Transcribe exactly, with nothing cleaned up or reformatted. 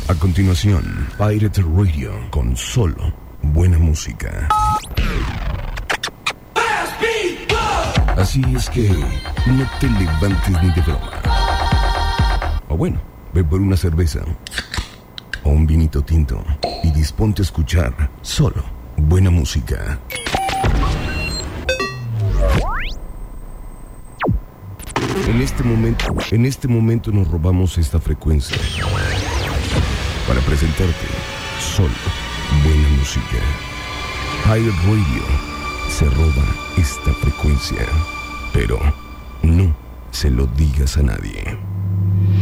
A continuación, Pirate Radio con solo buena música. Así es que no te levantes ni de broma. O bueno, ve por una cerveza o un vinito tinto y disponte a escuchar solo buena música. En este momento, en este momento nos robamos esta frecuencia para presentarte solo buena música. Pirate Radio se roba esta frecuencia, pero no se lo digas a nadie.